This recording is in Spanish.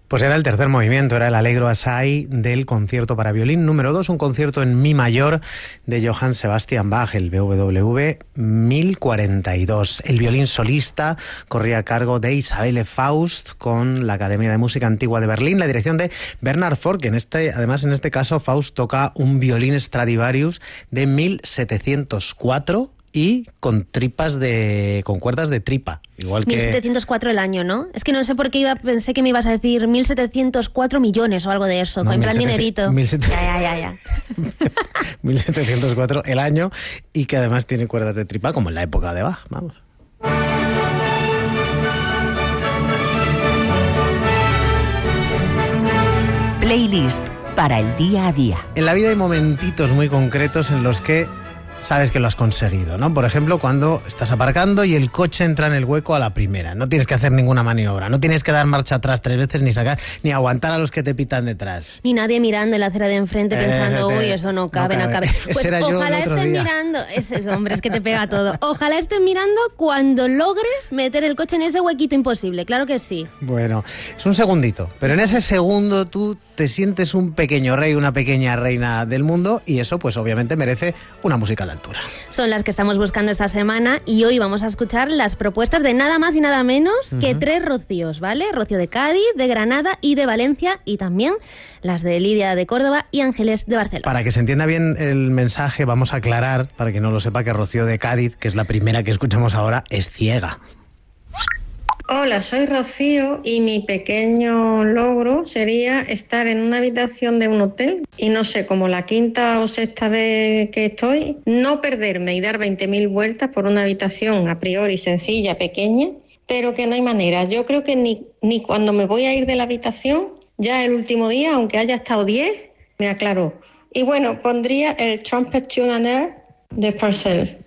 Pues era el tercer movimiento, era el Allegro Assai del concierto para violín número 2, un concierto en mi mayor de Johann Sebastian Bach, el BWV 1042. El violín solista corría a cargo de Isabelle Faust con la Academia de Música Antigua de Berlín, la dirección de Bernhard Forck. Además, en este caso, Faust toca un violín Stradivarius de 1704 y con cuerdas de tripa. Igual que 1704 el año, ¿no? Es que no sé por qué pensé que me ibas a decir 1704 millones o algo de eso, no, en plan dinerito. 1704 el año y que además tiene cuerdas de tripa como en la época de Bach, vamos. Playlist para el día a día. En la vida hay momentitos muy concretos en los que sabes que lo has conseguido, ¿no? Por ejemplo, cuando estás aparcando y el coche entra en el hueco a la primera. No tienes que hacer ninguna maniobra, no tienes que dar marcha atrás 3 veces, ni aguantar a los que te pitan detrás. Ni nadie mirando en la acera de enfrente pensando, uy, eso no cabe. Pues ojalá estén mirando, hombre, es que te pega todo. Ojalá estén mirando cuando logres meter el coche en ese huequito imposible, claro que sí. Bueno, es un segundito, pero en ese segundo tú te sientes un pequeño rey, una pequeña reina del mundo y eso pues obviamente merece una música de altura. Son las que estamos buscando esta semana y hoy vamos a escuchar las propuestas de nada más y nada menos que 3 Rocíos, ¿vale? Rocío de Cádiz, de Granada y de Valencia, y también las de Lidia de Córdoba y Ángeles de Barcelona. Para que se entienda bien el mensaje, vamos a aclarar, para que no lo sepa, que Rocío de Cádiz, que es la primera que escuchamos ahora, es ciega. Hola, soy Rocío y mi pequeño logro sería estar en una habitación de un hotel y no sé, como la 5ª o 6ª vez que estoy, no perderme y dar 20.000 vueltas por una habitación a priori sencilla, pequeña, pero que no hay manera. Yo creo que ni cuando me voy a ir de la habitación, ya el último día, aunque haya estado 10, me aclaró. Y bueno, pondría el Trumpet Tune and Air de Purcell.